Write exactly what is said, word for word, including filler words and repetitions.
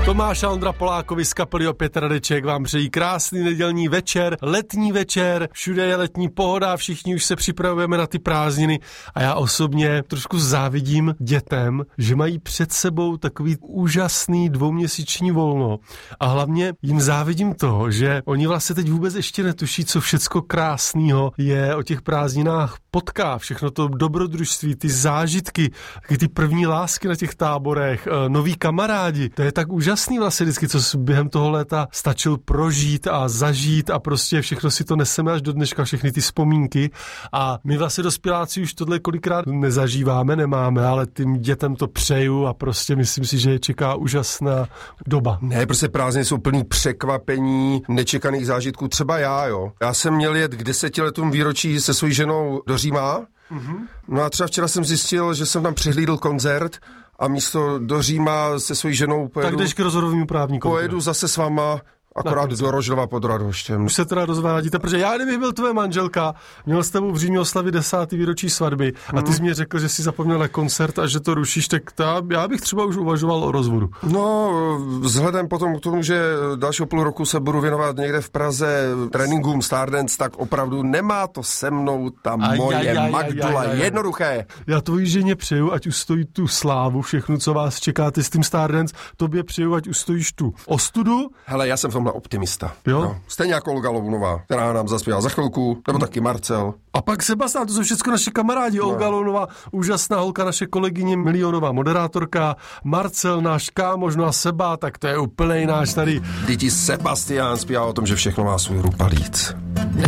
Tomáš a Ondra Polákovi z kapely Opět Radeček vám přejí krásný nedělní večer, letní večer, všude je letní pohoda, všichni už se připravujeme na ty prázdniny a já osobně trošku závidím dětem, že mají před sebou takový úžasný dvouměsíční volno a hlavně jim závidím toho, že oni vlastně teď vůbec ještě netuší, co všecko krásného je o těch prázdninách potká, všechno to dobrodružství, ty zážitky, taky ty první lásky na těch táborech, noví kamarádi, to je tak úžasný vlastně vždycky, co během toho léta stačil prožít a zažít a prostě všechno si to neseme až do dneška, všechny ty vzpomínky a my vlastně dospěláci už tohle kolikrát nezažíváme, nemáme, ale tím dětem to přeju a prostě myslím si, že je čeká úžasná doba. Ne, prostě prázdniny jsou plný překvapení, nečekaných zážitků, třeba já, jo. Já jsem měl jet k desetiletům výročí se svojí ženou do Říma, mm-hmm. No a třeba včera jsem zjistil, že jsem tam přehlídl koncert a místo do Říma se svojí ženou pojedu... Tak jdeš k rozhodovému právníkovi. Pojedu zase s váma... Akorát do Rožnova pod Radhoštěm. Už se teda rozvádíte, protože já kdybych byl tvoje manželka, měl s tebou v Římě oslavit desátý výročí svatby a ty jsi mě řekl, že jsi zapomněl na koncert a že to rušíš, tak ta, já bych třeba už uvažoval o rozvodu. No, vzhledem potom k tomu, že dalšího půl roku se budu věnovat někde v Praze tréninkům Stardance, tak opravdu nemá to se mnou ta aj, moje aj, aj, Magdula. Aj, aj, aj. Jednoduché. Já tvojí ženě přeju, ať ustojí tu slávu, všechno, co vás čekáte s tím Stardance, tobě přeju, ať ustojíš tu ostudu. Hele, já jsem v tomhle optimista. Jo? No, stejně jako Olga Lounová, která nám zaspěvá za chvilku, nebo taky Marcel. A pak Sebastián, to jsou všechno naše kamarádi. No. Olga Lounová, úžasná holka, naše kolegyně, milionová moderátorka, Marcel, náš kámoš, no a Seba, tak to je úplnej náš tady. Děti Sebastián zpívá o tom, že všechno má svůj rupalíc.